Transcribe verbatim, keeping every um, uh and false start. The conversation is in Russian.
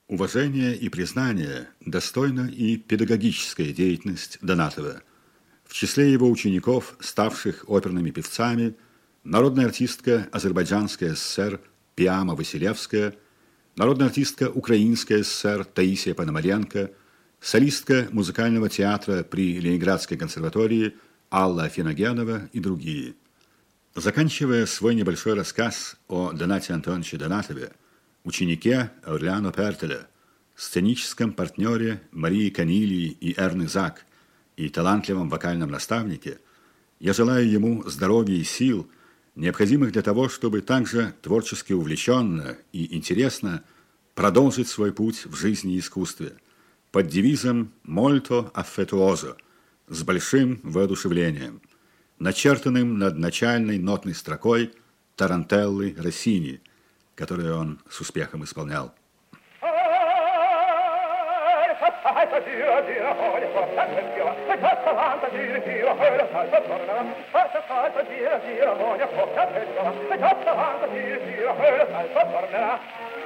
Уважение и признание достойна и педагогическая деятельность Донатова. В числе его учеников, ставших оперными певцами, народная артистка Азербайджанской ССР Пиама Василевская, народная артистка Украинской ССР Таисия Пономаренко, солистка музыкального театра при Ленинградской консерватории Алла Афиногенова и другие. Заканчивая свой небольшой рассказ о Донате Антоновиче Донатове, ученике Аурлиано Пертеля, сценическом партнере Марии Канилии и Эрны Зак и талантливом вокальном наставнике, я желаю ему здоровья и сил, необходимых для того, чтобы также творчески увлеченно и интересно продолжить свой путь в жизни и искусстве под девизом «Molto affettuoso» с большим воодушевлением, начертанным над начальной нотной строкой тарантеллы Россини, которую он с успехом исполнял. Thank you.